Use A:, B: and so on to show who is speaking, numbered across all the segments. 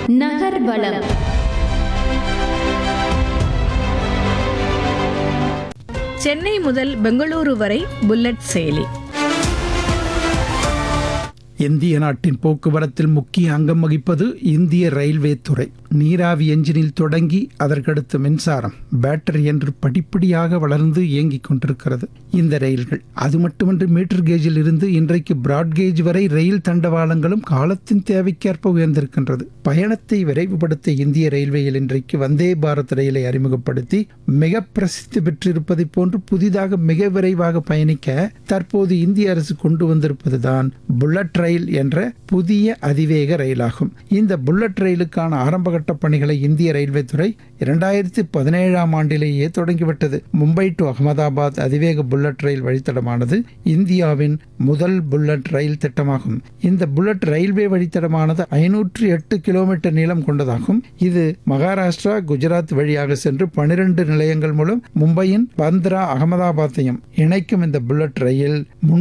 A: நகர்வலம்.
B: சென்னை முதல் பெங்களூரு வரை புல்லட் செயலி.
C: இந்திய நாட்டின் போக்குவரத்தில் முக்கிய அங்கம் வகிப்பது இந்திய ரயில்வே துறை. நீராவி என்ஜினில் தொடங்கி அதற்கடுத்து மின்சாரம், பேட்டரி என்று படிப்படியாக வளர்ந்து இயங்கிக் கொண்டிருக்கிறது இந்த ரயில்கள். அது மட்டுமன்றி மீட்டர் கேஜில் இருந்து இன்றைக்கு பிராட்கேஜ் வரை ரயில் தண்டவாளங்களும் காலத்தின் தேவைக்கேற்ப உயர்ந்திருக்கின்றது. பயணத்தை விரைவுபடுத்த இந்திய ரயில்வேயில் இன்றைக்கு வந்தே பாரத் ரயிலை அறிமுகப்படுத்தி மிக பிரசித்தி பெற்றிருப்பதை போன்று புதிதாக மிக விரைவாக பயணிக்க தற்போது இந்திய அரசு கொண்டு வந்திருப்பதுதான் புல்லட் ரயில் என்ற புதிய அதிவேக ரயிலாகும். இந்த புல்லட் ரயிலுக்கான ஆரம்பகட்ட பணிகளை இந்திய ரயில்வே துறை 2017 ஆண்டிலேயே தொடங்கிவிட்டது. மும்பை டு அகமதாபாத் அதிவேக புல்லட் ரயில் வழித்தடமானது இந்தியாவின் முதல் புல்லட் ரயில் திட்டமாகும். இந்த புல்லட் ரயில்வே வழித்தடமானது 508 கிலோமீட்டர் நீளம் கொண்டதாகும். இது மகாராஷ்டிரா, குஜராத் வழியாக சென்று 12 நிலையங்கள் மூலம் மும்பையின் பந்த்ரா, அகமதாபாத்தையும் இணைக்கும். இந்த புல்லட் ரயில்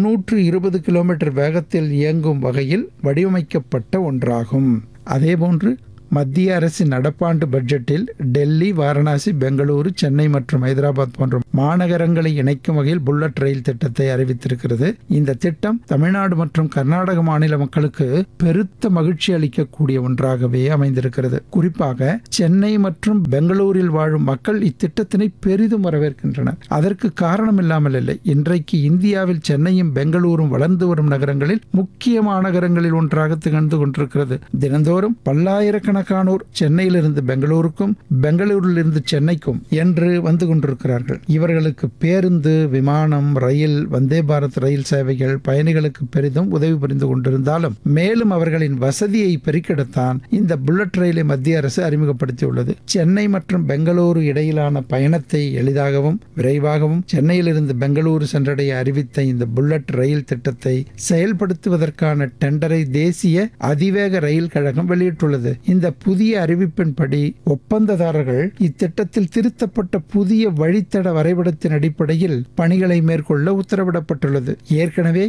C: 320 கிலோமீட்டர் வேகத்தில் இயங்கும் வகையில் வடிவமைக்கப்பட்ட ஒன்றாகும். அதேபோன்று மத்திய அரசின் நடப்பாண்டு பட்ஜெட்டில் டெல்லி, வாரணாசி, பெங்களூரு, சென்னை மற்றும் ஹைதராபாத் போன்ற மாநகரங்களை இணைக்கும் வகையில் புல்லட் ரயில் திட்டத்தை அறிவித்திருக்கிறது. இந்த திட்டம் தமிழ்நாடு மற்றும் கர்நாடக மாநில மக்களுக்கு பெருத்த மகிழ்ச்சி அளிக்கக்கூடிய ஒன்றாகவே அமைந்திருக்கிறது. குறிப்பாக சென்னை மற்றும் பெங்களூரில் வாழும் மக்கள் இத்திட்டத்தினை பெரிதும் வரவேற்கின்றனர். அதற்கு காரணம் இல்லாமல் இல்லை. இன்றைக்கு இந்தியாவில் சென்னையும் பெங்களூரும் வளர்ந்து வரும் நகரங்களில் முக்கிய மாநகரங்களில் ஒன்றாக திகழ்ந்து கொண்டிருக்கிறது. தினந்தோறும் பல்லாயிரக்கணக்கானோர் சென்னையிலிருந்து பெங்களூருக்கும், பெங்களூரிலிருந்து சென்னைக்கும் என்று வந்து கொண்டிருக்கிறார்கள். இவர்களுக்கு பேருந்து, விமானம், ரயில், வந்தே பாரத் ரயில் சேவைகள் பயணிகளுக்கு பெரிதும் உதவி புரிந்து கொண்டிருந்தாலும் மேலும் அவர்களின் வசதியை பெருக்கிடத்தான் இந்த புல்லட் ரயிலை மத்திய அரசு அறிமுகப்படுத்தியுள்ளது. சென்னை மற்றும் பெங்களூரு இடையிலான பயணத்தை எளிதாகவும் விரைவாகவும் சென்னையிலிருந்து பெங்களூரு சென்றடைய அறிவித்த இந்த புல்லட் ரயில் திட்டத்தை செயல்படுத்துவதற்கான டெண்டரை தேசிய அதிவேக ரயில் கழகம் வெளியிட்டுள்ளது. இந்த புதிய அறிவிப்பின்படி ஒப்பந்ததாரர்கள் இத்திட்டத்தில் திருத்தப்பட்ட புதிய வழித்தட வரைபடத்தின் அடிப்படையில் பணிகளை மேற்கொள்ள உத்தரவிடப்பட்டுள்ளது. ஏற்கனவே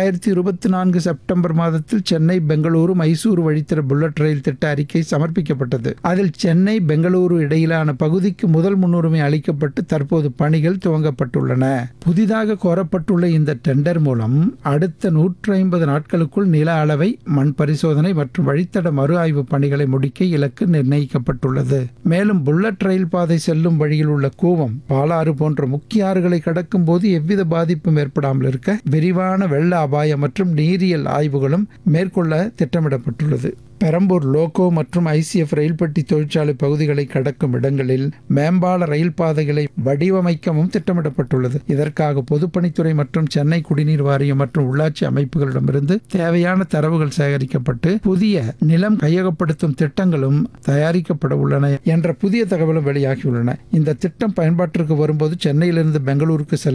C: 2024 செப்டம்பர் மாதத்தில் சென்னை, பெங்களூரு, மைசூரு வழித்தட புல்லட் ரயில் திட்ட அறிக்கை சமர்ப்பிக்கப்பட்டது. அதில் சென்னை, பெங்களூரு இடையிலான பகுதிக்கு முதல் முன்னுரிமை அளிக்கப்பட்டு தற்போது பணிகள் துவங்கப்பட்டுள்ளன. புதிதாக கோரப்பட்டுள்ள இந்த டெண்டர் மூலம் அடுத்த 150 நாட்களுக்குள் நில அளவை, மண் பரிசோதனை மற்றும் வழித்தட மறு ஆய்வு பணிகளை முடிக்க இலக்கு நிர்ணயிக்கப்பட்டுள்ளது. மேலும் புல்லட் ரயில் பாதை செல்லும் வழியில் உள்ள கூவம், பாலாறு போன்ற முக்கிய ஆறுகளை கடக்கும் போது எவ்வித பாதிப்பும் ஏற்படாமல் இருக்க விரிவான வெள்ள அபாய மற்றும் நீரியல் ஆய்வுகளும் மேற்கொள்ள திட்டமிடப்பட்டுள்ளது. பெரம்பூர் லோகோ மற்றும் ICF ரயில் பெட்டி தொழிற்சாலை பகுதிகளை கடக்கும் இடங்களில் மேம்பால ரயில் பாதைகளை வடிவமைக்கவும் திட்டமிடப்பட்டுள்ளது. இதற்காக பொதுப்பணித்துறை மற்றும் சென்னை குடிநீர் வாரியம் மற்றும் உள்ளாட்சி அமைப்புகளிடமிருந்து தேவையான தரவுகள் சேகரிக்கப்பட்டு புதிய நிலம் கையகப்படுத்தும் திட்டங்களும் தயாரிக்கப்பட உள்ளன என்ற புதிய தகவலும் வெளியாகியுள்ளன. இந்த திட்டம் பயன்பாட்டிற்கு வரும்போது சென்னையிலிருந்து பெங்களூருக்கு செல்ல